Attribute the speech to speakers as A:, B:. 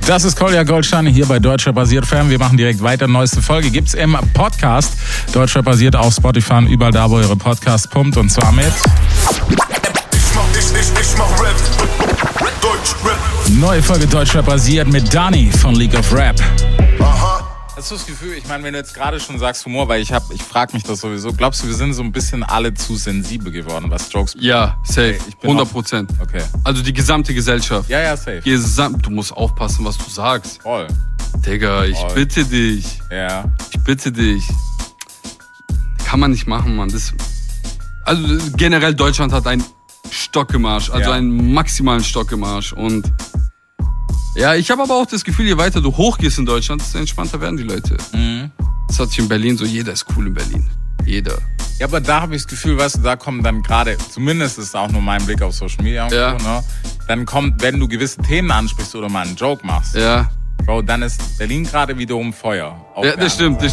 A: Das ist Kolja Goldstein hier bei Deutschrap basiert FM. Wir machen direkt weiter. Neueste Folge gibt's im Podcast. Deutschrap basiert auf Spotify und überall da, wo eure Podcasts pumpt. Und zwar mit...
B: Ich mach Rap. Deutschrap.
A: Neue Folge Deutschrap basiert mit Dani von League of Rap.
B: Aha.
A: Hast du das Gefühl, ich meine, wenn du jetzt gerade schon sagst Humor, weil ich frage mich das sowieso, glaubst du, wir sind so ein bisschen alle zu sensibel geworden, was Jokes betrifft?
C: Ja, safe,
A: ich bin
C: 100%.
A: Okay.
C: Also die gesamte Gesellschaft.
A: Ja, safe.
C: Du musst aufpassen, was du sagst.
A: Voll.
C: Digga, ich bitte dich.
A: Ja.
C: Ich bitte dich. Kann man nicht machen, Mann. Also generell Deutschland hat einen Stock im Arsch, also einen maximalen Stock im Arsch. Und ja, ich habe aber auch das Gefühl, je weiter du hochgehst in Deutschland, desto entspannter werden die Leute.
A: Mhm.
C: Das hat sich in Berlin so, jeder ist cool in Berlin. Jeder.
A: Ja, aber da habe ich das Gefühl, weißt du, da kommen dann gerade, zumindest ist auch nur mein Blick auf Social Media und so, ne? Dann kommt, wenn du gewisse Themen ansprichst oder mal einen Joke machst,
C: ja.
A: Bro, dann ist Berlin gerade wiederum Feuer.
C: Ja, das stimmt.